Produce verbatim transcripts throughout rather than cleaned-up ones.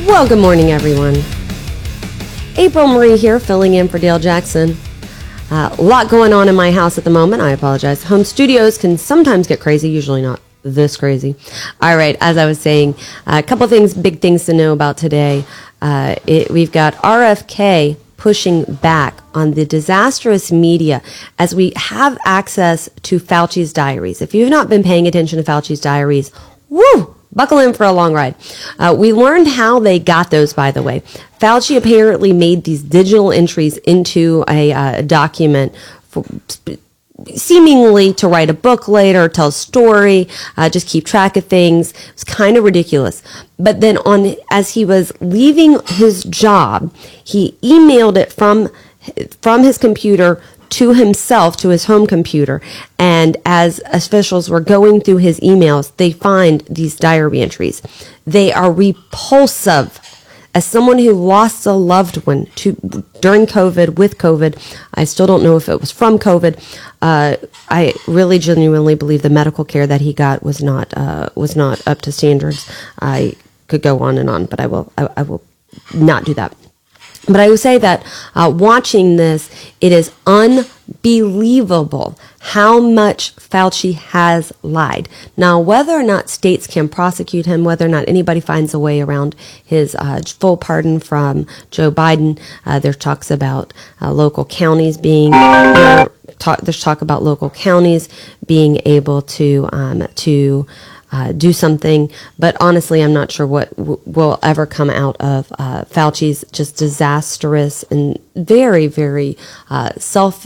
Well, good morning, everyone. April Marie here, filling in for Dale Jackson. Uh, a lot going on in my house at the moment. I apologize. Home studios can sometimes get crazy, usually not this crazy. All right, as I was saying, a couple things, big things to know about today. Uh, it, we've got R F K pushing back on the disastrous media as we have access to Fauci's diaries. If you've not been paying attention to Fauci's diaries, woo! Buckle in for a long ride. Uh, we learned how they got those, by the way. Fauci apparently made these digital entries into a uh, document for, seemingly to write a book later, tell a story, uh, just keep track of things. It was kind of ridiculous. But then on as he was leaving his job, he emailed it from from his computer to himself, to his home computer. And as officials were going through his emails, they find these diary entries. They are repulsive. As someone who lost a loved one to during COVID, with COVID, I still don't know if it was from COVID. Uh, I really genuinely believe the medical care that he got was not uh, was not up to standards. I could go on and on, but I will I, I will not do that. But I would say that uh, watching this, it is unbelievable how much Fauci has lied. Now, whether or not states can prosecute him, whether or not anybody finds a way around his uh, full pardon from Joe Biden, uh, there's talks about uh, local counties being there, talk, there's talk about local counties being able to um, to. Uh, do something, but honestly, I'm not sure what w- will ever come out of uh, Fauci's just disastrous and very, very uh, self.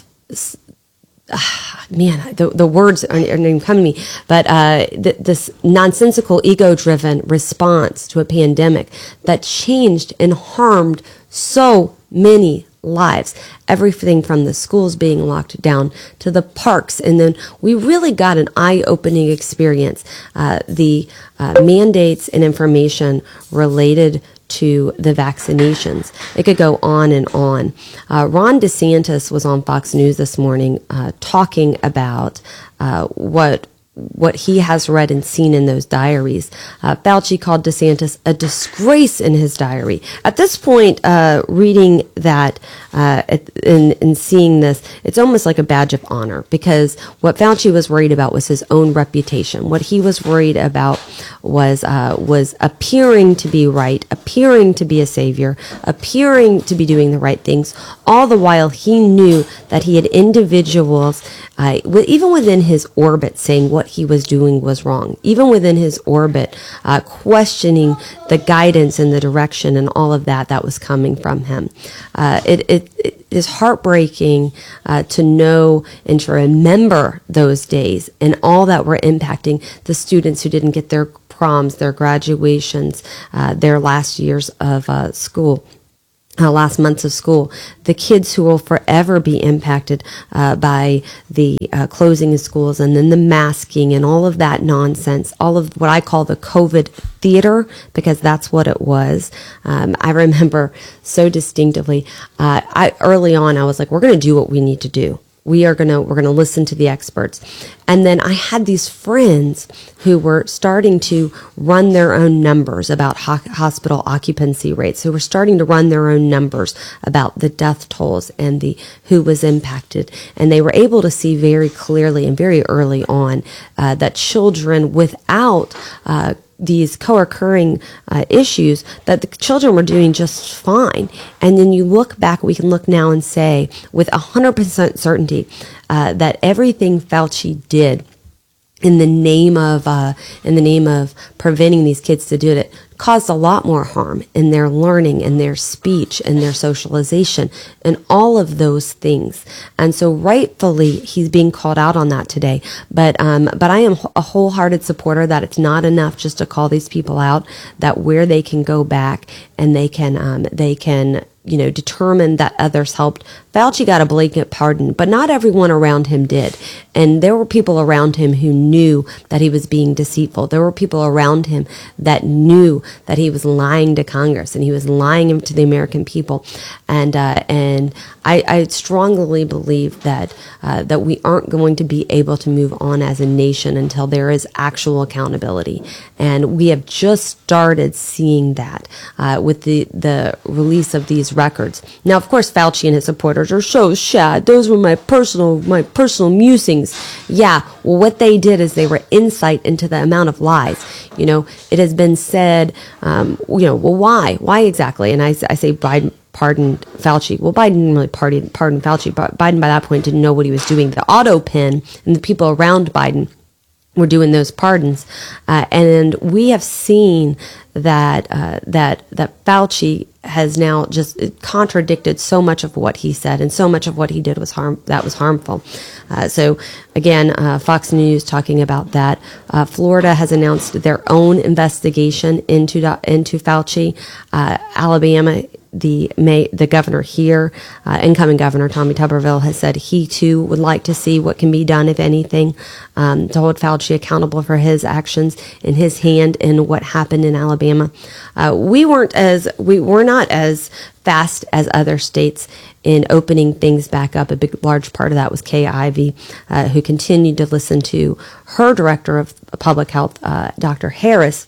Uh, man, the the words aren't, aren't even coming to me. But uh, th- this nonsensical, ego-driven response to a pandemic that changed and harmed so many lives. Everything from the schools being locked down to the parks. And then we really got an eye-opening experience. Uh, the uh, mandates and information related to the vaccinations. It could go on and on. Uh, Ron DeSantis was on Fox News this morning uh, talking about uh, what what he has read and seen in those diaries. Uh, Fauci called DeSantis a disgrace in his diary. At this point, uh, reading that uh, and, and seeing this, it's almost like a badge of honor, because what Fauci was worried about was his own reputation. What he was worried about was uh, was appearing to be right, appearing to be a savior, appearing to be doing the right things, all the while he knew that he had individuals, uh, even within his orbit, saying what he was doing was wrong, even within his orbit, uh, questioning the guidance and the direction and all of that that was coming from him. Uh, it, it, it is heartbreaking uh, to know and to remember those days and all that were impacting the students who didn't get their proms, their graduations, uh, their last years of uh, school. Uh, last months of school, the kids who will forever be impacted uh, by the uh, closing of schools and then the masking and all of that nonsense, all of what I call the COVID theater, because that's what it was. Um, I remember so distinctively, uh, I, early on, I was like, we're going to do what we need to do. We are going to, we're going to listen to the experts. And then I had these friends who were starting to run their own numbers about ho- hospital occupancy rates, who were starting to run their own numbers about the death tolls and the who was impacted. And they were able to see very clearly and very early on uh, that children without uh, these co-occurring uh, issues, that the children were doing just fine. And then you look back, we can look now and say with one hundred percent certainty uh, that everything Fauci did in the name of uh, in the name of preventing these kids to do it caused a lot more harm in their learning and their speech and their socialization and all of those things. And so rightfully, he's being called out on that today. But um, but I am a wholehearted supporter that it's not enough just to call these people out, that where they can go back and they can um, they can you know, determined that others helped. Fauci got a blanket pardon, but not everyone around him did. And there were people around him who knew that he was being deceitful. There were people around him that knew that he was lying to Congress and he was lying to the American people. And uh, and I, I strongly believe that uh, that we aren't going to be able to move on as a nation until there is actual accountability. And we have just started seeing that uh, with the, the release of these records. Now, of course, Fauci and his supporters are so sad. Those were my personal my personal musings. Yeah, well, what they did is they were insight into the amount of lies. You know, it has been said, um, you know, well, why? Why exactly? And I, I say Biden pardoned Fauci. Well, Biden didn't really pardon, pardon Fauci, but Biden by that point didn't know what he was doing. The auto pen and the people around Biden were doing those pardons. Uh, and we have seen that uh, that that Fauci has now just contradicted so much of what he said, and so much of what he did was harm that was harmful. Uh, so again, uh, Fox News talking about that. Uh, Florida has announced their own investigation into into Fauci. Uh, Alabama, the May, the governor here, uh, incoming governor Tommy Tuberville, has said he too would like to see what can be done, if anything, um, to hold Fauci accountable for his actions and his hand in what happened in Alabama. Uh, we weren't as we were not as fast as other states in opening things back up. A big, large part of that was Kay Ivey, uh, who continued to listen to her director of public health, uh, Doctor Harris.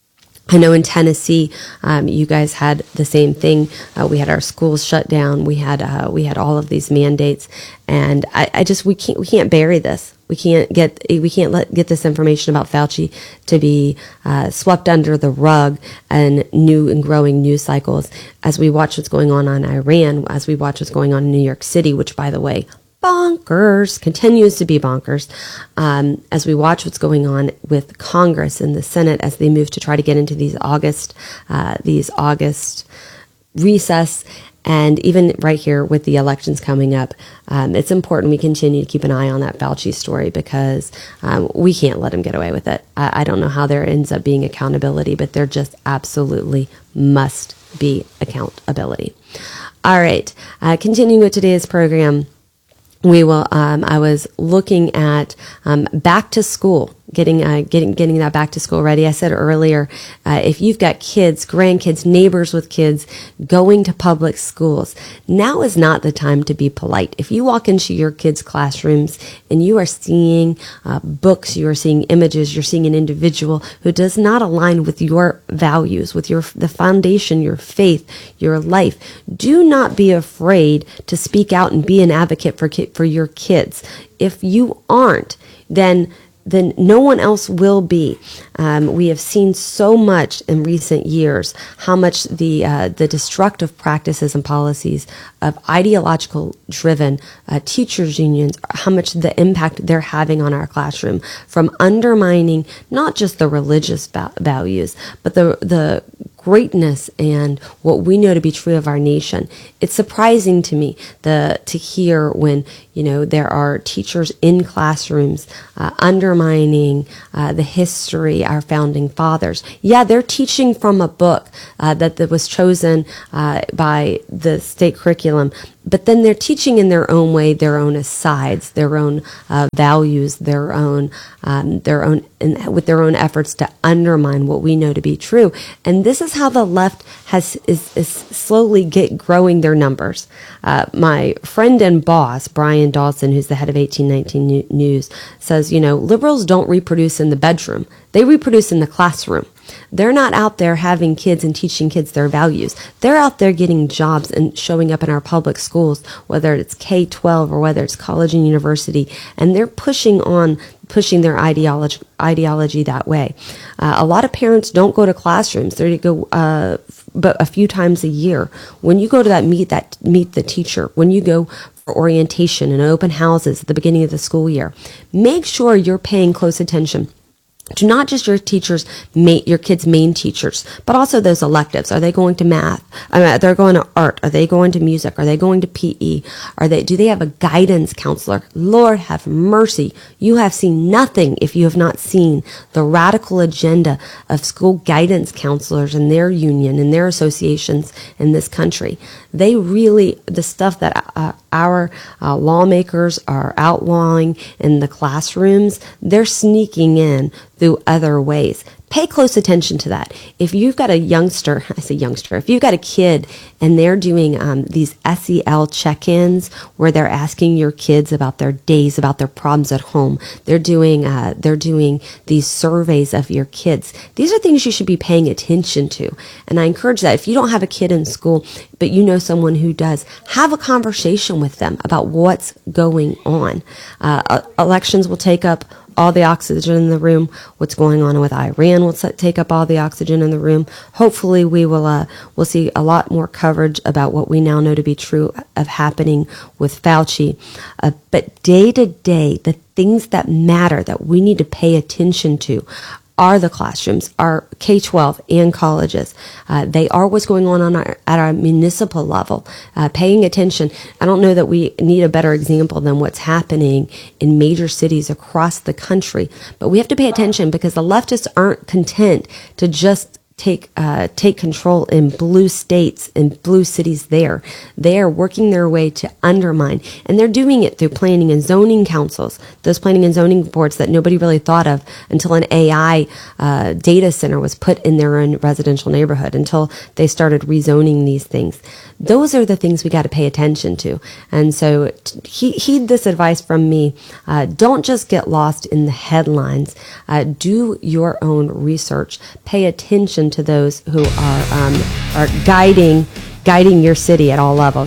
I know in Tennessee, um, you guys had the same thing. Uh, we had our schools shut down. We had uh, we had all of these mandates, and I, I just we can't we can't bury this. We can't get we can't let get this information about Fauci to be uh, swept under the rug and new and growing news cycles as we watch what's going on in Iran, as we watch what's going on in New York City, which, by the way, bonkers, continues to be bonkers, um, as we watch what's going on with Congress and the Senate as they move to try to get into these August, uh, these August recess. And even right here with the elections coming up, um, it's important we continue to keep an eye on that Fauci story, because um, we can't let him get away with it. I, I don't know how there ends up being accountability, but there just absolutely must be accountability. All right, uh, continuing with today's program. We will. Um, I was looking at um, back to school, getting uh, getting getting that back to school ready. I said earlier, uh, if you've got kids, grandkids, neighbors with kids going to public schools, now is not the time to be polite. If you walk into your kids' classrooms and you are seeing uh, books, you are seeing images, you're seeing an individual who does not align with your values, with your the foundation, your faith, your life, do not be afraid to speak out and be an advocate for ki- for your kids. If you aren't, then then no one else will be. Um, we have seen so much in recent years how much the uh, the destructive practices and policies of ideological driven uh, teachers unions, how much the impact they're having on our classroom, from undermining not just the religious va- values, but the the greatness and what we know to be true of our nation. It's surprising to me the to hear when, you know, there are teachers in classrooms uh, undermining uh, the history, our founding fathers. Yeah, they're teaching from a book uh, that, that was chosen uh, by the state curriculum, but then they're teaching in their own way, their own asides, their own uh, values, their own, um, their own, and with their own efforts to undermine what we know to be true. And this is how the left has is, is slowly get growing their numbers. Uh, my friend and boss, Brian Dawson, who's the head of eighteen nineteen News, says, you know, liberals don't reproduce in the bedroom; they reproduce in the classroom. They're not out there having kids and teaching kids their values. They're out there getting jobs and showing up in our public schools, whether it's K twelve or whether it's college and university, and they're pushing on, pushing their ideology ideology that way. Uh, a lot of parents don't go to classrooms. They go uh, but a few times a year. When you go to that meet that meet the teacher, when you go for orientation and open houses at the beginning of the school year, make sure you're paying close attention to not just your teachers, your kids' main teachers, but also those electives. Are they going to math? I mean, they're going to art. Are they going to music? Are they going to P E? Are they? Do they have a guidance counselor? Lord have mercy. You have seen nothing if you have not seen the radical agenda of school guidance counselors and their union and their associations in this country. They really, the stuff that uh, our uh, lawmakers are outlawing in the classrooms, they're sneaking in through other ways. Pay close attention to that. If you've got a youngster, I say youngster, if you've got a kid and they're doing um, these S E L check-ins where they're asking your kids about their days, about their problems at home, they're doing uh, they're doing these surveys of your kids. These are things you should be paying attention to. And I encourage that. If you don't have a kid in school, but you know someone who does, have a conversation with them about what's going on. Uh, elections will take up all the oxygen in the room. What's going on with Iran will take up all the oxygen in the room. Hopefully we will uh, we'll see a lot more coverage about what we now know to be true of happening with Fauci. Uh, but day to day, the things that matter that we need to pay attention to are the classrooms, are K twelve and colleges. Uh, they are what's going on, on our, at our municipal level. Uh, paying attention. I don't know that we need a better example than what's happening in major cities across the country, but we have to pay attention because the leftists aren't content to just take uh, take control in blue states and blue cities there. They are working their way to undermine, and they're doing it through planning and zoning councils, those planning and zoning boards that nobody really thought of until an A I uh, data center was put in their own residential neighborhood, until they started rezoning these things. Those are the things we got to pay attention to. And so he, heed this advice from me. Uh, don't just get lost in the headlines. Uh, do your own research. Pay attention to those who are um, are guiding guiding your city at all levels.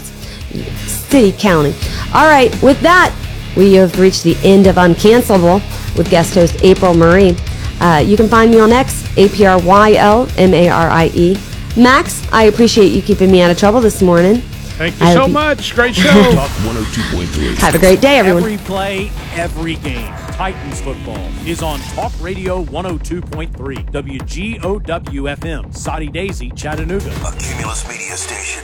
City, county. All right, with that, we have reached the end of Uncancelable with guest host April Marie. Uh, you can find me on X, A P R Y L M A R I E. Max, I appreciate you keeping me out of trouble this morning. Thank you I so much. Great show. Talk one oh two point three. Have a great day, everyone. Every play, every game. Titans football is on Talk Radio one oh two point three. W G O W F M, Soddy Daisy, Chattanooga. A Cumulus Media Station.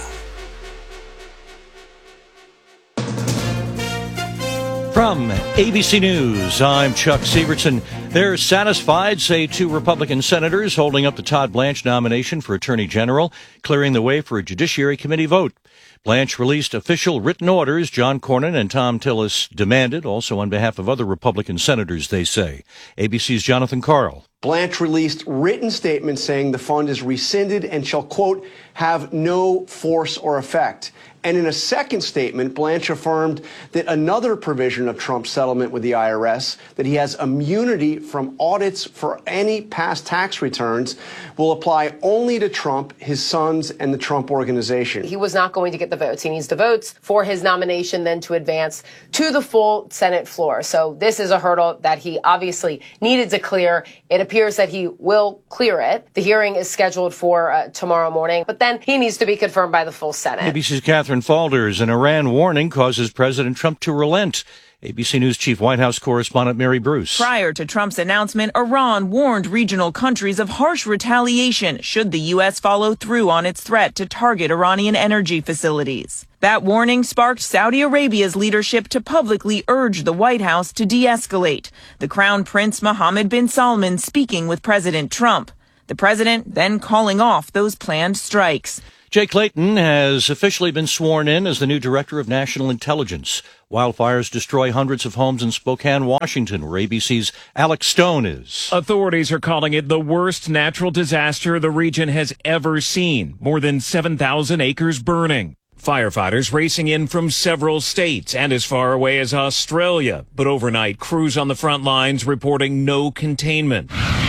From A B C News, I'm Chuck Sievertson. They're satisfied, say two Republican senators holding up the Todd Blanche nomination for Attorney General, clearing the way for a Judiciary Committee vote. Blanche released official written orders John Cornyn and Thom Tillis demanded, also on behalf of other Republican senators, they say. A B C's Jonathan Karl. Blanche released written statements saying the fund is rescinded and shall, quote, have no force or effect. And in a second statement, Blanche affirmed that another provision of Trump's settlement with the I R S, that he has immunity from audits for any past tax returns, will apply only to Trump, his sons, and the Trump organization. He was not going to get the votes. He needs the votes for his nomination then to advance to the full Senate floor. So this is a hurdle that he obviously needed to clear. It appears that he will clear it. The hearing is scheduled for uh, tomorrow morning, but then he needs to be confirmed by the full Senate. A B C's Catherine Falders. An Iran warning causes President Trump to relent. A B C News Chief White House correspondent Mary Bruce. Prior to Trump's announcement, Iran warned regional countries of harsh retaliation should the U S follow through on its threat to target Iranian energy facilities. That warning sparked Saudi Arabia's leadership to publicly urge the White House to de-escalate. The Crown Prince Mohammed bin Salman speaking with President Trump. The president then calling off those planned strikes. Jay Clayton has officially been sworn in as the new Director of National Intelligence. Wildfires destroy hundreds of homes in Spokane, Washington, where A B C's Alex Stone is. Authorities are calling it the worst natural disaster the region has ever seen. More than seven thousand acres burning. Firefighters racing in from several states and as far away as Australia. But overnight, crews on the front lines reporting no containment.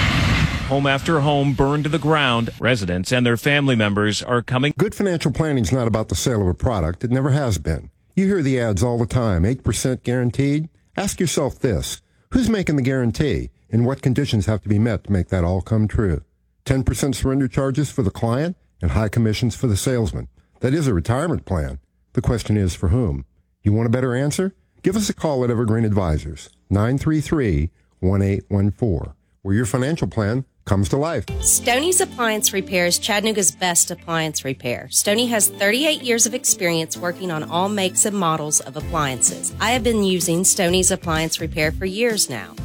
Home after home burned to the ground. Residents and their family members are coming. Good financial planning is not about the sale of a product. It never has been. You hear the ads all the time, eight percent guaranteed. Ask yourself this, who's making the guarantee and what conditions have to be met to make that all come true? ten percent surrender charges for the client and high commissions for the salesman. That is a retirement plan. The question is for whom? You want a better answer? Give us a call at Evergreen Advisors, nine three three, one eight one four, where your financial plan comes to life. Stoney's Appliance Repair is Chattanooga's best appliance repair. Stoney has thirty-eight years of experience working on all makes and models of appliances. I have been using Stoney's Appliance Repair for years now. If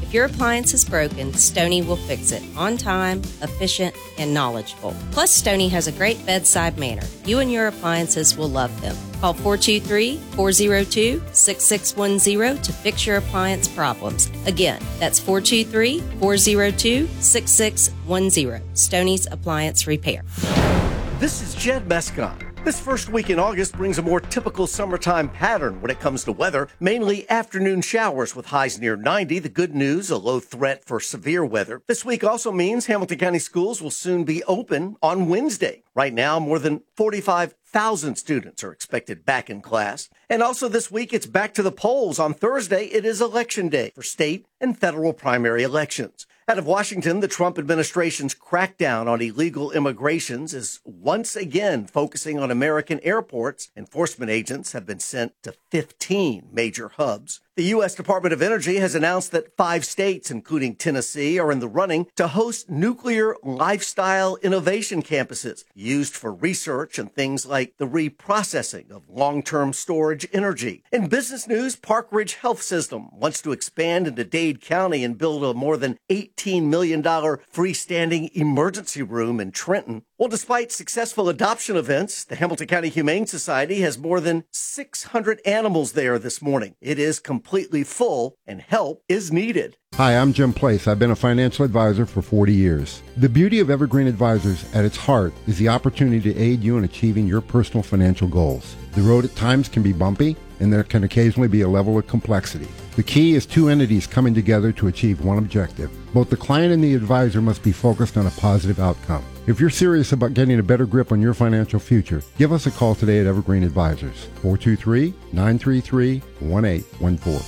If your appliance is broken, Stoney will fix it on time, efficient, and knowledgeable. Plus, Stoney has a great bedside manner. You and your appliances will love them. Call four two three, four zero two, six six one zero to fix your appliance problems. Again, that's four two three, four zero two, six six one zero. Stoney's Appliance Repair. This is Jed Mescott. This first week in August brings a more typical summertime pattern when it comes to weather, mainly afternoon showers with highs near ninety. The good news, a low threat for severe weather. This week also means Hamilton County schools will soon be open on Wednesday. Right now, more than forty-five thousand students are expected back in class. And also this week, it's back to the polls. On Thursday, it is Election Day for state and federal primary elections. Out of Washington, the Trump administration's crackdown on illegal immigrations is once again focusing on American airports. Enforcement agents have been sent to fifteen major hubs. The U S Department of Energy has announced that five states, including Tennessee, are in the running to host nuclear lifestyle innovation campuses used for research and things like the reprocessing of long-term storage energy. In business news, Park Ridge Health System wants to expand into Dade County and build a more than eighteen million dollars freestanding emergency room in Trenton. Well, despite successful adoption events, the Hamilton County Humane Society has more than six hundred animals there this morning. It is completely full and help is needed. Hi, I'm Jim Place. I've been a financial advisor for forty years. The beauty of Evergreen Advisors at its heart is the opportunity to aid you in achieving your personal financial goals. The road at times can be bumpy, and there can occasionally be a level of complexity. The key is two entities coming together to achieve one objective. Both the client and the advisor must be focused on a positive outcome. If you're serious about getting a better grip on your financial future, give us a call today at Evergreen Advisors, four two three, nine three three, one eight one four.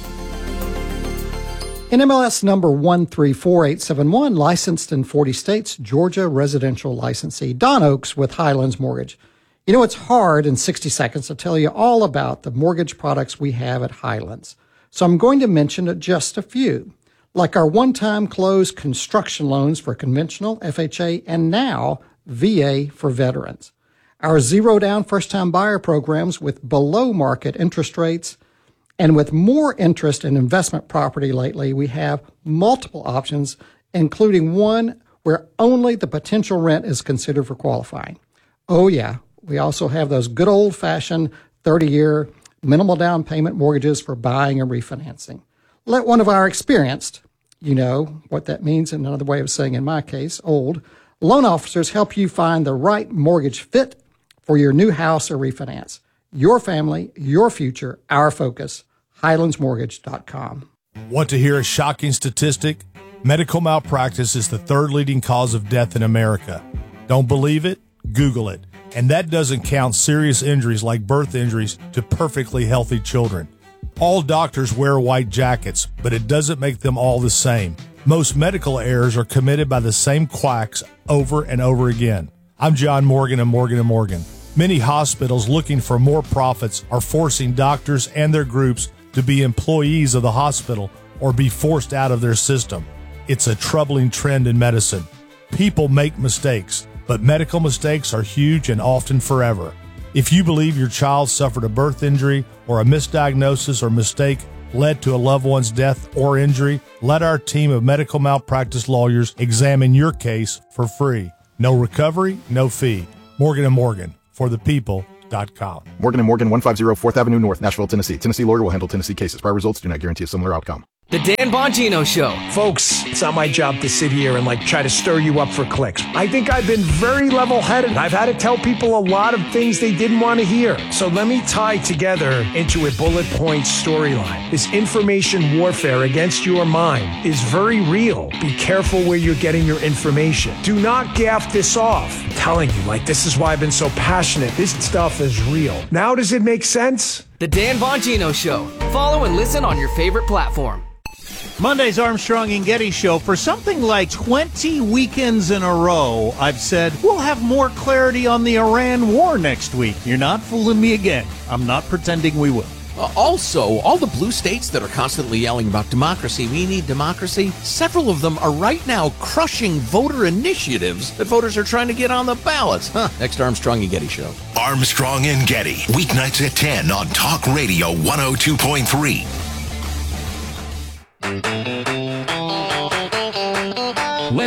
N M L S number one three four eight seven one, licensed in forty states, Georgia residential licensee. Don Oaks with Highlands Mortgage. You know, it's hard in sixty seconds to tell you all about the mortgage products we have at Highlands. So I'm going to mention just a few, like our one-time closed construction loans for conventional, F H A, and now V A for veterans. Our zero-down first-time buyer programs with below-market interest rates. And with more interest in investment property lately, we have multiple options, including one where only the potential rent is considered for qualifying. Oh, yeah. We also have those good old-fashioned thirty-year minimal down payment mortgages for buying and refinancing. Let one of our experienced, you know what that means in another way of saying in my case, old, loan officers help you find the right mortgage fit for your new house or refinance. Your family, your future, our focus. Highlands Mortgage dot com. Want to hear a shocking statistic? Medical malpractice is the third leading cause of death in America. Don't believe it? Google it. And that doesn't count serious injuries like birth injuries to perfectly healthy children. All doctors wear white jackets, but it doesn't make them all the same. Most medical errors are committed by the same quacks over and over again. I'm John Morgan of Morgan and Morgan. Many hospitals looking for more profits are forcing doctors and their groups to be employees of the hospital or be forced out of their system. It's a troubling trend in medicine. People make mistakes, but medical mistakes are huge and often forever. If you believe your child suffered a birth injury or a misdiagnosis or mistake led to a loved one's death or injury, let our team of medical malpractice lawyers examine your case for free. No recovery, no fee. Morgan and Morgan, for the people dot com. Morgan and Morgan, one fifty fourth Avenue North, Nashville, Tennessee. Tennessee lawyer will handle Tennessee cases. Prior results do not guarantee a similar outcome. The Dan Bongino Show. Folks, it's not my job to sit here and like try to stir you up for clicks. I think I've been very level-headed. I've had to tell people a lot of things they didn't want to hear. So let me tie together into a bullet point storyline. This information warfare against your mind is very real. Be careful where you're getting your information. Do not gaff this off. I'm telling you, like, this is why I've been so passionate. This stuff is real. Now does it make sense? The Dan Bongino Show. Follow and listen on your favorite platform. Monday's Armstrong and Getty Show. For something like twenty weekends in a row, I've said, we'll have more clarity on the Iran war next week. You're not fooling me again. I'm not pretending we will. Uh, also, all the blue states that are constantly yelling about democracy, we need democracy, several of them are right now crushing voter initiatives that voters are trying to get on the ballots. Huh. Next Armstrong and Getty Show. Armstrong and Getty, weeknights at ten on Talk Radio one oh two point three.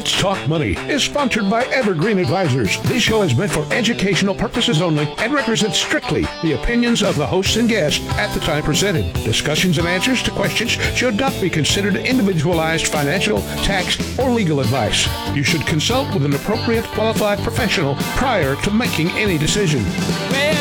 Let's Talk Money is sponsored by Evergreen Advisors. This show is meant for educational purposes only and represents strictly the opinions of the hosts and guests at the time presented. Discussions and answers to questions should not be considered individualized financial, tax, or legal advice. You should consult with an appropriate qualified professional prior to making any decision. Well,